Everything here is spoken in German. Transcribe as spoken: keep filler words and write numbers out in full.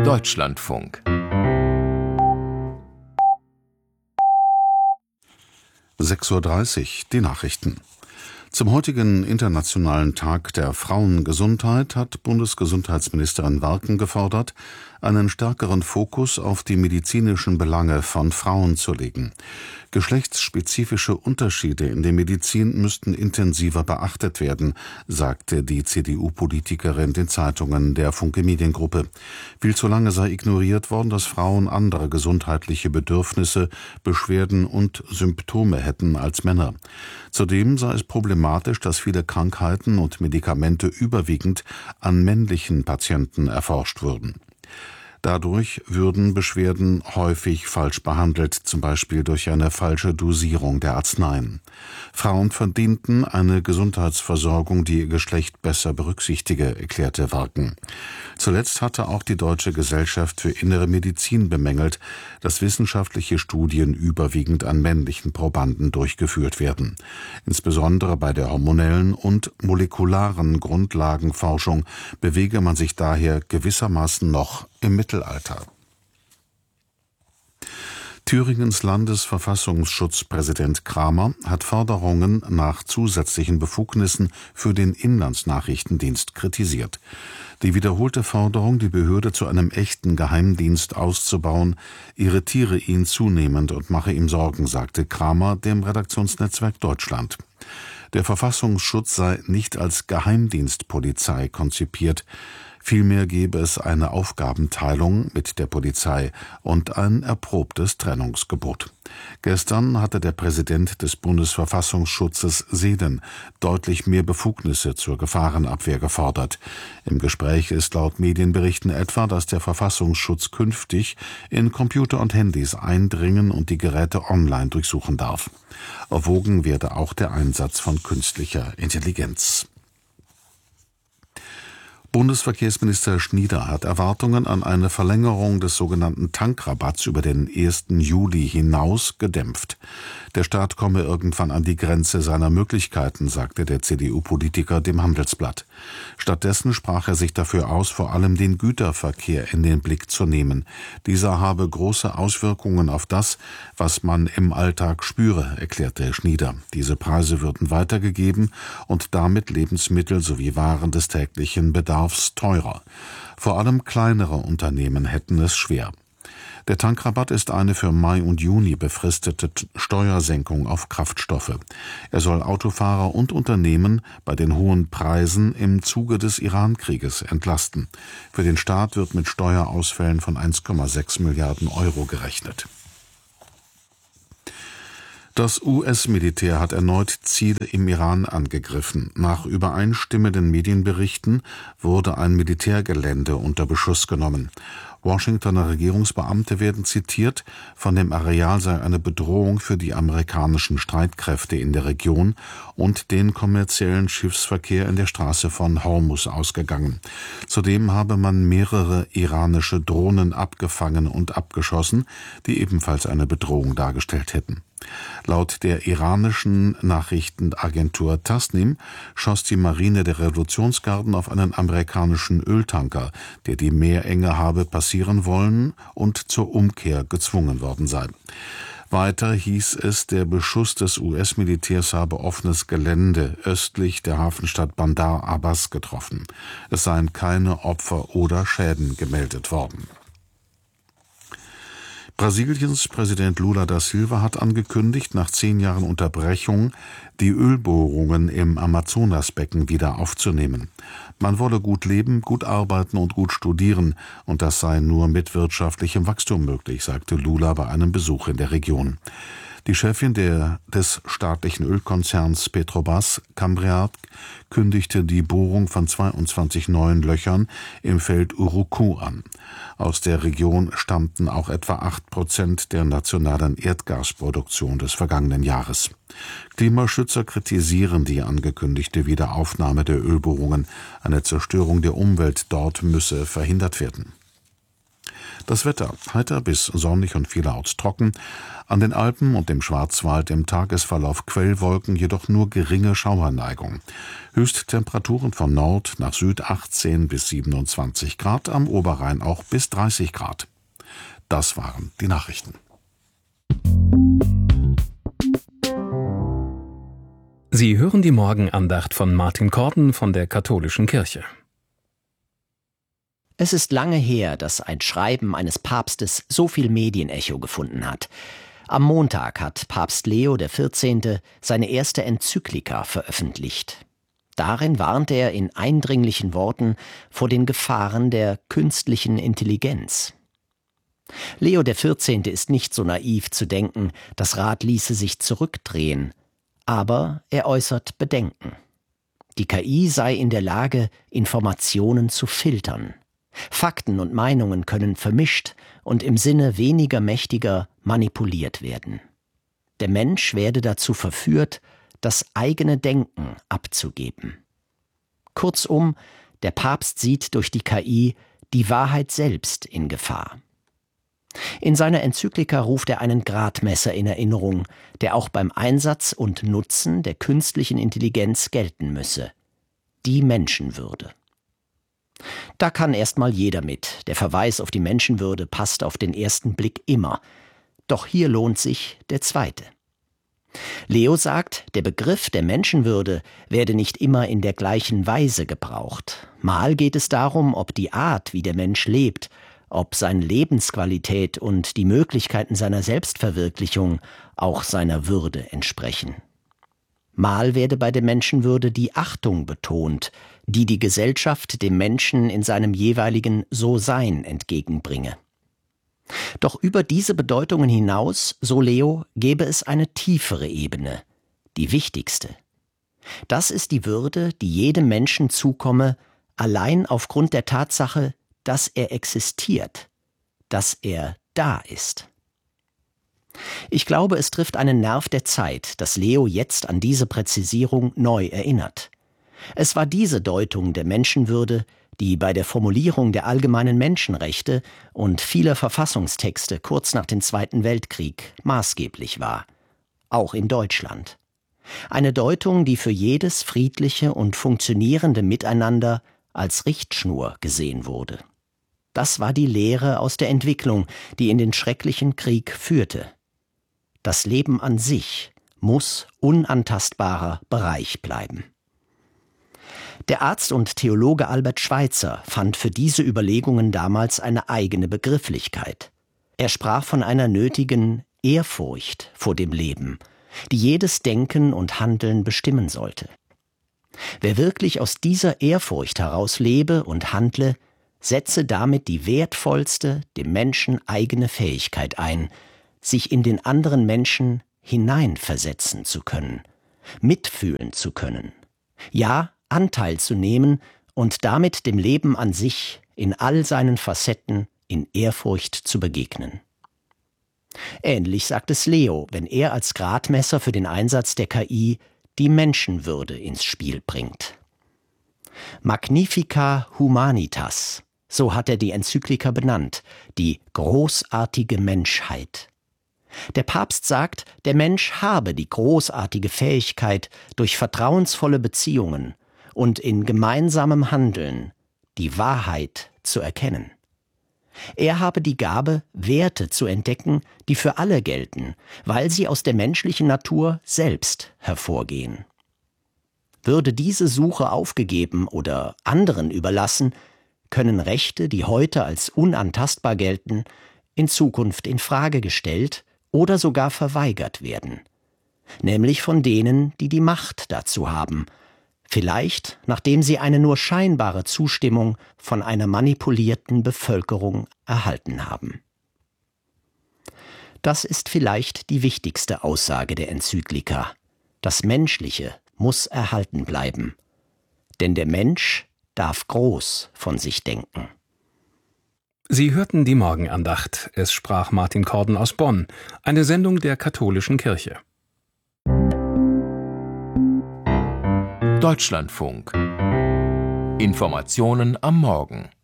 Deutschlandfunk. sechs Uhr dreißig, die Nachrichten. Zum heutigen Internationalen Tag der Frauengesundheit hat Bundesgesundheitsministerin Warken gefordert, einen stärkeren Fokus auf die medizinischen Belange von Frauen zu legen. Geschlechtsspezifische Unterschiede in der Medizin müssten intensiver beachtet werden, sagte die C D U-Politikerin den Zeitungen der Funke Mediengruppe. Viel zu lange sei ignoriert worden, dass Frauen andere gesundheitliche Bedürfnisse, Beschwerden und Symptome hätten als Männer. Zudem sei es problematisch, dass viele Krankheiten und Medikamente überwiegend an männlichen Patienten erforscht würden. Dadurch würden Beschwerden häufig falsch behandelt, zum Beispiel durch eine falsche Dosierung der Arzneien. Frauen verdienten eine Gesundheitsversorgung, die ihr Geschlecht besser berücksichtige, erklärte Warken. Zuletzt hatte auch die Deutsche Gesellschaft für Innere Medizin bemängelt, dass wissenschaftliche Studien überwiegend an männlichen Probanden durchgeführt werden. Insbesondere bei der hormonellen und molekularen Grundlagenforschung bewege man sich daher gewissermaßen noch im Mittelalter. Thüringens Landesverfassungsschutzpräsident Kramer hat Forderungen nach zusätzlichen Befugnissen für den Inlandsnachrichtendienst kritisiert. Die wiederholte Forderung, die Behörde zu einem echten Geheimdienst auszubauen, irritiere ihn zunehmend und mache ihm Sorgen, sagte Kramer dem Redaktionsnetzwerk Deutschland. Der Verfassungsschutz sei nicht als Geheimdienstpolizei konzipiert. Vielmehr gebe es eine Aufgabenteilung mit der Polizei und ein erprobtes Trennungsgebot. Gestern hatte der Präsident des Bundesverfassungsschutzes Seelen deutlich mehr Befugnisse zur Gefahrenabwehr gefordert. Im Gespräch ist laut Medienberichten etwa, dass der Verfassungsschutz künftig in Computer und Handys eindringen und die Geräte online durchsuchen darf. Erwogen werde auch der Einsatz von künstlicher Intelligenz. Bundesverkehrsminister Schnieder hat Erwartungen an eine Verlängerung des sogenannten Tankrabatts über den ersten Juli hinaus gedämpft. Der Staat komme irgendwann an die Grenze seiner Möglichkeiten, sagte der C D U-Politiker dem Handelsblatt. Stattdessen sprach er sich dafür aus, vor allem den Güterverkehr in den Blick zu nehmen. Dieser habe große Auswirkungen auf das, was man im Alltag spüre, erklärte Schnieder. Diese Preise würden weitergegeben und damit Lebensmittel sowie Waren des täglichen Bedarfs teurer. Vor allem kleinere Unternehmen hätten es schwer. Der Tankrabatt ist eine für Mai und Juni befristete Steuersenkung auf Kraftstoffe. Er soll Autofahrer und Unternehmen bei den hohen Preisen im Zuge des Iran-Krieges entlasten. Für den Staat wird mit Steuerausfällen von eins Komma sechs Milliarden Euro gerechnet. Das U S-Militär hat erneut Ziele im Iran angegriffen. Nach übereinstimmenden Medienberichten wurde ein Militärgelände unter Beschuss genommen. Washingtoner Regierungsbeamte werden zitiert, von dem Areal sei eine Bedrohung für die amerikanischen Streitkräfte in der Region und den kommerziellen Schiffsverkehr in der Straße von Hormuz ausgegangen. Zudem habe man mehrere iranische Drohnen abgefangen und abgeschossen, die ebenfalls eine Bedrohung dargestellt hätten. Laut der iranischen Nachrichtenagentur Tasnim schoss die Marine der Revolutionsgarden auf einen amerikanischen Öltanker, der die Meerenge habe passieren wollen und zur Umkehr gezwungen worden sei. Weiter hieß es, der Beschuss des U S-Militärs habe offenes Gelände östlich der Hafenstadt Bandar Abbas getroffen. Es seien keine Opfer oder Schäden gemeldet worden. Brasiliens Präsident Lula da Silva hat angekündigt, nach zehn Jahren Unterbrechung die Ölbohrungen im Amazonasbecken wieder aufzunehmen. Man wolle gut leben, gut arbeiten und gut studieren, und das sei nur mit wirtschaftlichem Wachstum möglich, sagte Lula bei einem Besuch in der Region. Die Chefin der, des staatlichen Ölkonzerns Petrobras, Cambreat, kündigte die Bohrung von zweiundzwanzig neuen Löchern im Feld Urucu an. Aus der Region stammten auch etwa acht Prozent der nationalen Erdgasproduktion des vergangenen Jahres. Klimaschützer kritisieren die angekündigte Wiederaufnahme der Ölbohrungen. Eine Zerstörung der Umwelt dort müsse verhindert werden. Das Wetter: heiter bis sonnig und vielerorts trocken. An den Alpen und dem Schwarzwald im Tagesverlauf Quellwolken, jedoch nur geringe Schauerneigung. Höchsttemperaturen von Nord nach Süd achtzehn bis siebenundzwanzig Grad, am Oberrhein auch bis dreißig Grad. Das waren die Nachrichten. Sie hören die Morgenandacht von Martin Korden von der Katholischen Kirche. Es ist lange her, dass ein Schreiben eines Papstes so viel Medienecho gefunden hat. Am Montag hat Papst Leo der vierzehnte seine erste Enzyklika veröffentlicht. Darin warnt er in eindringlichen Worten vor den Gefahren der künstlichen Intelligenz. Leo der vierzehnte ist nicht so naiv zu denken, das Rad ließe sich zurückdrehen, aber er äußert Bedenken. Die K I sei in der Lage, Informationen zu filtern. Fakten und Meinungen können vermischt und im Sinne weniger Mächtiger manipuliert werden. Der Mensch werde dazu verführt, das eigene Denken abzugeben. Kurzum, der Papst sieht durch die K I die Wahrheit selbst in Gefahr. In seiner Enzyklika ruft er einen Gradmesser in Erinnerung, der auch beim Einsatz und Nutzen der künstlichen Intelligenz gelten müsse: die Menschenwürde. Da kann erstmal jeder mit. Der Verweis auf die Menschenwürde passt auf den ersten Blick immer. Doch hier lohnt sich der zweite. Leo sagt, der Begriff der Menschenwürde werde nicht immer in der gleichen Weise gebraucht. Mal geht es darum, ob die Art, wie der Mensch lebt, ob seine Lebensqualität und die Möglichkeiten seiner Selbstverwirklichung auch seiner Würde entsprechen. Mal werde bei der Menschenwürde die Achtung betont, die die Gesellschaft dem Menschen in seinem jeweiligen So-Sein entgegenbringe. Doch über diese Bedeutungen hinaus, so Leo, gäbe es eine tiefere Ebene, die wichtigste. Das ist die Würde, die jedem Menschen zukomme, allein aufgrund der Tatsache, dass er existiert, dass er da ist. Ich glaube, es trifft einen Nerv der Zeit, dass Leo jetzt an diese Präzisierung neu erinnert. Es war diese Deutung der Menschenwürde, die bei der Formulierung der allgemeinen Menschenrechte und vieler Verfassungstexte kurz nach dem Zweiten Weltkrieg maßgeblich war, auch in Deutschland. Eine Deutung, die für jedes friedliche und funktionierende Miteinander als Richtschnur gesehen wurde. Das war die Lehre aus der Entwicklung, die in den schrecklichen Krieg führte. Das Leben an sich muss unantastbarer Bereich bleiben. Der Arzt und Theologe Albert Schweitzer fand für diese Überlegungen damals eine eigene Begrifflichkeit. Er sprach von einer nötigen Ehrfurcht vor dem Leben, die jedes Denken und Handeln bestimmen sollte. Wer wirklich aus dieser Ehrfurcht heraus lebe und handle, setze damit die wertvollste, dem Menschen eigene Fähigkeit ein, sich in den anderen Menschen hineinversetzen zu können, mitfühlen zu können, ja, Anteil zu nehmen und damit dem Leben an sich in all seinen Facetten in Ehrfurcht zu begegnen. Ähnlich sagt es Leo, wenn er als Gradmesser für den Einsatz der K I die Menschenwürde ins Spiel bringt. Magnifica Humanitas, so hat er die Enzyklika benannt, die großartige Menschheit. Der Papst sagt, der Mensch habe die großartige Fähigkeit, durch vertrauensvolle Beziehungen und in gemeinsamem Handeln die Wahrheit zu erkennen. Er habe die Gabe, Werte zu entdecken, die für alle gelten, weil sie aus der menschlichen Natur selbst hervorgehen. Würde diese Suche aufgegeben oder anderen überlassen, können Rechte, die heute als unantastbar gelten, in Zukunft in Frage gestellt oder sogar verweigert werden, nämlich von denen, die die Macht dazu haben, vielleicht nachdem sie eine nur scheinbare Zustimmung von einer manipulierten Bevölkerung erhalten haben. Das ist vielleicht die wichtigste Aussage der Enzyklika. Das Menschliche muss erhalten bleiben, denn der Mensch darf groß von sich denken. Sie hörten die Morgenandacht. Es sprach Martin Korden aus Bonn, eine Sendung der Katholischen Kirche. Deutschlandfunk. Informationen am Morgen.